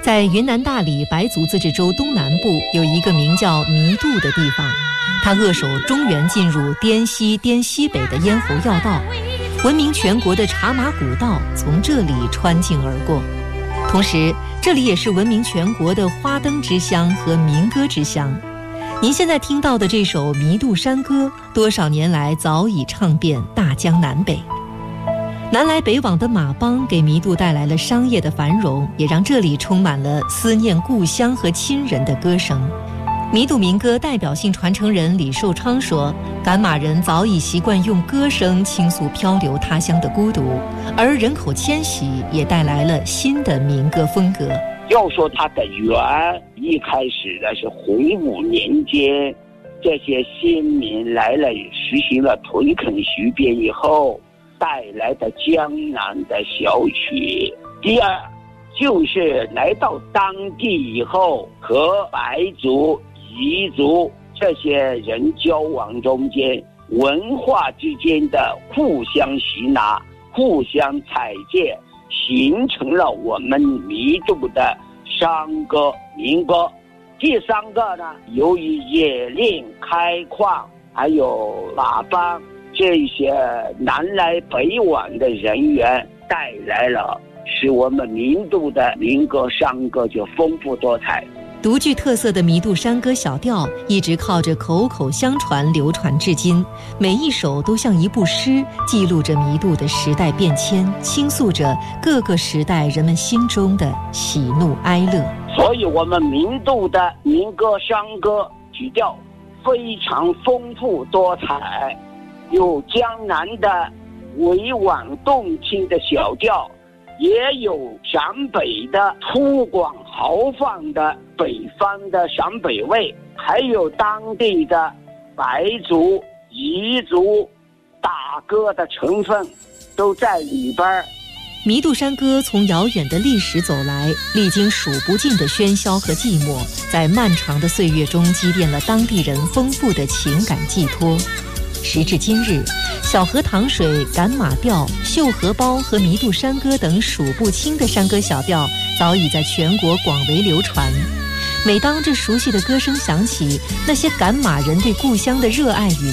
在云南大理白族自治州东南部有一个名叫弥渡的地方，它扼守中原进入滇西、滇西北的咽喉要道，闻名全国的茶马古道从这里穿境而过。同时，这里也是闻名全国的花灯之乡和民歌之乡。您现在听到的这首《弥渡山歌》，多少年来早已唱遍大江南北。南来北往的马帮给弥渡带来了商业的繁荣，也让这里充满了思念故乡和亲人的歌声。弥渡民歌代表性传承人李寿昌说，赶马人早已习惯用歌声倾诉漂流他乡的孤独，而人口迁徙也带来了新的民歌风格。 要说它的源，一开始的是洪武年间，这些先民来了，实行了屯垦徐变以后带来的江南的小曲。第二，就是来到当地以后，和白族、彝族这些人交往中间，文化之间的互相吸纳、互相采借，形成了我们弥渡的山歌、民歌。第三个呢，由于冶炼、开矿，还有马帮这些南来北往的人员，带来了使我们弥渡的民歌、山歌就丰富多彩。 独具特色的弥渡山歌小调一直靠着口口相传流传至今，每一首都像一部诗，记录着弥渡的时代变迁，倾诉着各个时代人们心中的喜怒哀乐。 所以我们弥渡的民歌、山歌曲调非常丰富多彩，有江南的委婉动听的小调，也有陕北的粗犷豪放的北方的陕北味，还有当地的白族、彝族打歌的成分都在里边。 弥渡山歌从遥远的历史走来，历经数不尽的喧嚣和寂寞，在漫长的岁月中积淀了当地人丰富的情感寄托。时至今日，小河淌水、赶马调、绣荷包和弥渡山歌等数不清的山歌小调早已在全国广为流传。每当这熟悉的歌声响起，那些赶马人对故乡的热爱与